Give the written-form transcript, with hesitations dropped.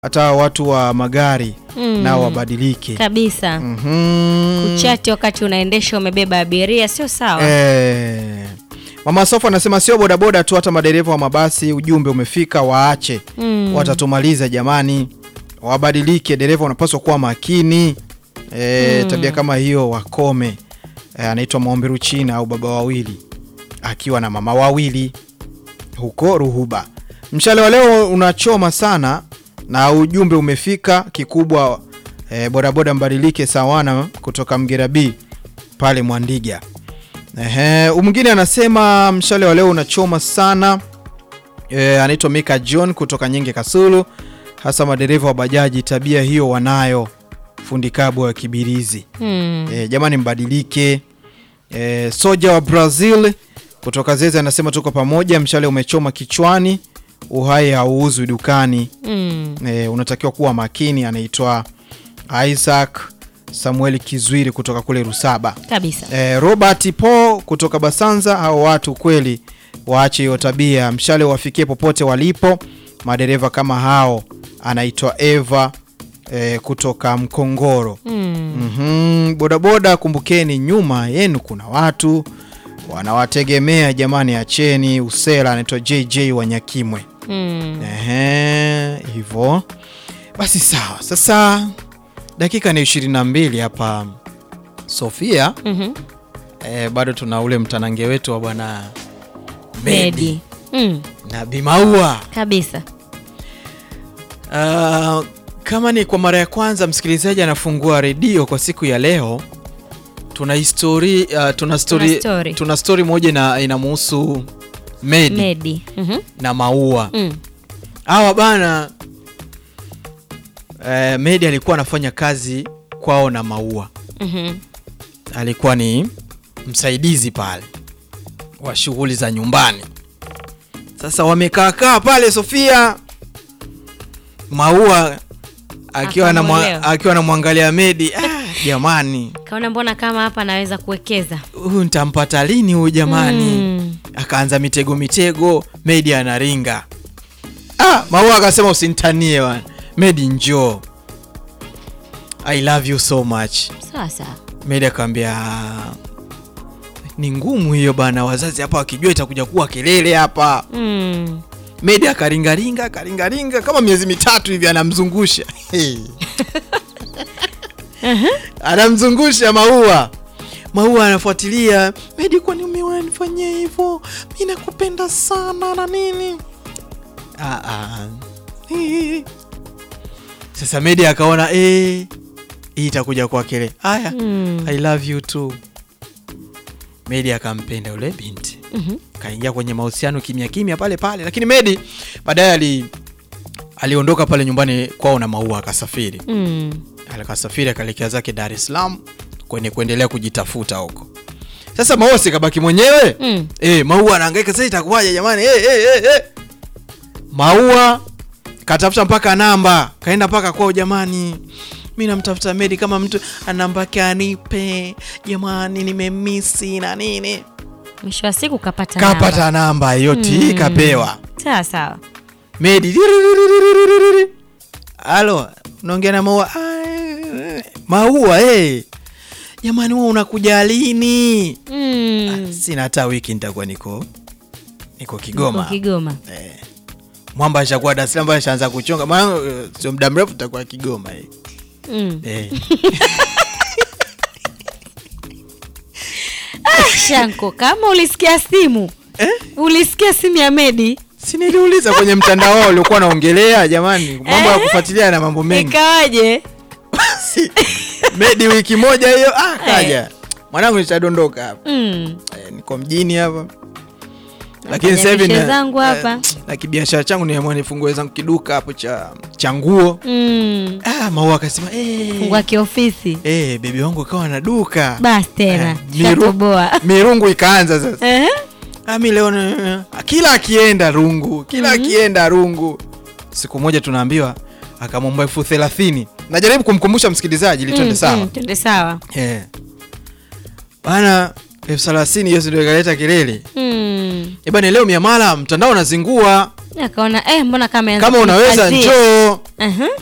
hata watu wa magari nao wabadilike kabisa. Kuchati wakati unaendesha umebeba abiria sio sawa. Mama Sofa anasema sio bodaboda tu, hata madereva wa mabasi ujumbe umefika, waache. Watatumaliza jamani, wabadilike, dereva unapaswa kuwa makini. Tabia kama hiyo wakome. Anaitwa Maomberu China au baba wawili akiwa na mama wawili huko Ruhuba. Mshale wa leo unachoma sana na ujumbe umefika kikubwa. Bodaboda mbadilike sawana kutoka Mgera B pale Mwandiga. Mwingine anasema mshale wa leo unachoma sana. Anaitwa Mika John kutoka Nyenge Kasulu, hasa madereva wa bajaji, tabia hiyo wanayo, fundi kabwa wa Kibirizi. Jamani mbadilike. Soja wa Brazil kutoka Zeze anasema tuko pamoja, mshale umechoma kichwani, uhai hauuzwi dukani. Unatakiwa kuwa makini. Anaitwa Isaac Samuel Kizwiri kutoka kule Rusaba kabisa. Robert Po kutoka Basanza, hao watu kweli waache hiyo tabia, mshale wafikie popote walipo madereva kama hao. Anaitwa Eva kutoka Mkongoro. Bodaboda kumbukeni, nyuma yenu kuna watu wanawategemea jamani, acheni usela. Anaitwa JJ wa Nyakimwe. Hivyo basi sawa. Sasa dakika ni 22 hapa Sofia. Bado tuna ule mtanange wetu wa bwana Medi na Bimaua kabisa. Kama ni kwa mara ya kwanza msikilizaji anafungua redio kwa siku ya leo, tuna story moja na inamuhusu Medi. Na Maua. Hawa bana, Medi alikuwa anafanya kazi kwao na Maua. Alikuwa ni msaidizi pale wa shughuli za nyumbani. Sasa wamekaa pale Sofia, Maua akiwa anamwangalia Medi. Jamani, kaona mbona kama hapa naweza kuwekeza, huyu nitampata lini huyu jamani. Akaanza mitego, Medi anaringa. Maua akasema usinitanie bwana, Medi njoo, I love you so much. Sasa Medi akamwambia ni ngumu hiyo bana, wazazi hapa wakijua itakuja kuwa kelele hapa. Medi akaringa kama miezi 3 hivi, anamzungusha anamzungusha Maua anafuatilia. Medi, kwa nini umenifanyia hivyo? Mimi nakupenda sana na nini. Sasa Medi akaona hii itakuja kwa kelele. Haya, I love you too. Medi akampenda yule binti. Kaingia kwenye mahusiano kimya pale, lakini Medi baadaye aliondoka pale nyumbani kwao na Maua, akasafiri. Akasafiri akaelekea zake Dar es Salaam kuendelea kujitafuta huko. Sasa Maua sikabaki mwenyewe. Maua anahangaika, sasa itakuwaje jamani? Maua katafuta mpaka namba, kaenda mpaka kwao. Jamani, mimi namtafuta Medi, kama mtu anamba kanipe jamani, nimemisi na nini. Mwisho wa siku kapata namba yote. Kapewa. Sawa. Medi, halo, unaongea na Maua. Maua, jamani, wewe unakuja lini? Sina hata wiki, nitakuwa niko Kigoma. Mwamba ashakuwa Dar es Salaam, ashaanza kuchonga. Maana sio muda mrefu tutakuwa Kigoma. Shanko, kama ulisikia simu ulisikia simu ya Medi? Si niliuliza kwenye mtandao wao uliokuwa naongelea jamani, mambo ya kufuatilia na mambo mengi. Ikawaje? Medi wiki moja hiyo kaja. Mwanangu nitadondoka hapa. Niko mjini hapa. Lakini sasa hivi na kibiashara changu niamua nifungue zangu kiduka hapo cha nguo. Maua akasema fungua kiofisi. Bibi wangu akawa na duka. Basi tena shatoboa. Mirungu ikaanza sasa. Mimi leo kila akienda rungu. Siku moja tunaambiwa akamwomba 30,000. Najaribu kumkumbusha msikilizaji ili twende sawa. Twende sawa. Bana 30,000 hiyo ndio ikaleta kelele. Bana leo miamala mtandao unazingua. Akaona mbona kama unaweza njoo. Aha.